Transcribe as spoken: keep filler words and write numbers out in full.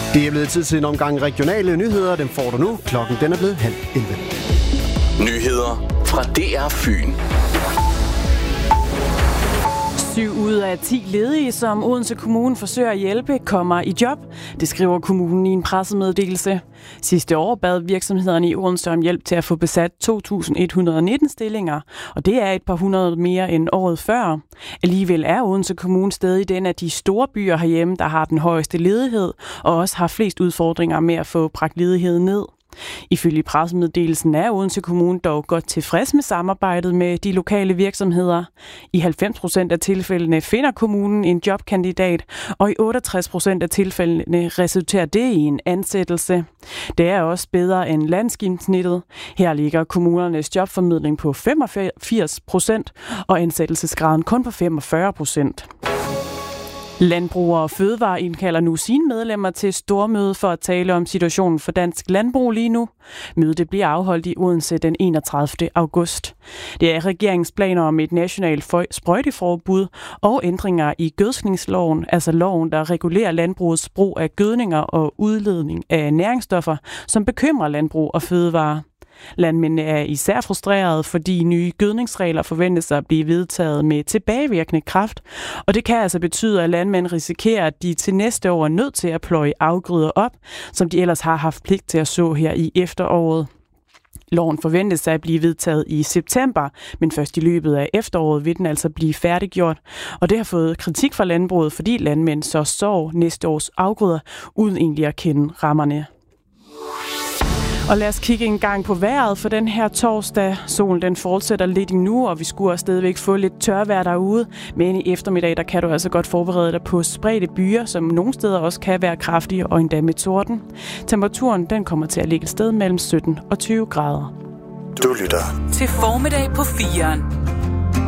Det er blevet tid til en omgang regionale nyheder. Dem får du nu. Klokken den er blevet halv elleve. Nyheder fra D R Fyn. Syv ud af ti ledige, som Odense Kommune forsøger at hjælpe, kommer i job. Det skriver kommunen i en pressemeddelelse. Sidste år bad virksomhederne i Odense om hjælp til at få besat to tusind et hundrede og nitten stillinger, og det er et par hundrede mere end året før. Alligevel er Odense Kommune stadig den af de store byer herhjemme, der har den højeste ledighed, og også har flest udfordringer med at få bragt ledigheden ned. Ifølge pressemeddelelsen er Odense Kommune dog godt tilfreds med samarbejdet med de lokale virksomheder. I halvfems procent af tilfældene finder kommunen en jobkandidat, og i otteogtres procent af tilfældene resulterer det i en ansættelse. Det er også bedre end landsgennemsnittet. Her ligger kommunernes jobformidling på femogfirs procent, og ansættelsesgraden kun på femogfyrre procent. Landbrug og Fødevare indkalder nu sine medlemmer til stormøde for at tale om situationen for dansk landbrug lige nu. Mødet bliver afholdt i Odense den enogtredivte august. Det er regeringens planer om et nationalt sprøjteforbud og ændringer i gødskningsloven, altså loven, der regulerer landbrugets brug af gødninger og udledning af næringsstoffer, som bekymrer landbrug og fødevare. Landmændene er især frustrerede, fordi nye gødningsregler forventes at blive vedtaget med tilbagevirkende kraft, og det kan altså betyde, at landmænd risikerer, at de til næste år er nødt til at pløje afgrøder op, som de ellers har haft pligt til at så her i efteråret. Loven forventes at blive vedtaget i september, men først i løbet af efteråret vil den altså blive færdiggjort. Og det har fået kritik fra landbruget, fordi landmænd så sår næste års afgrøder, uden egentlig at kende rammerne. Og lad os kigge en gang på vejret for den her torsdag. Solen den fortsætter lidt endnu, og vi skulle også stadigvæk få lidt tørvejr derude. Men i eftermiddag der kan du altså godt forberede dig på spredte byer, som nogle steder også kan være kraftige og endda med torden. Temperaturen den kommer til at ligge et sted mellem sytten og tyve grader. Du lytter til Formiddag på firen.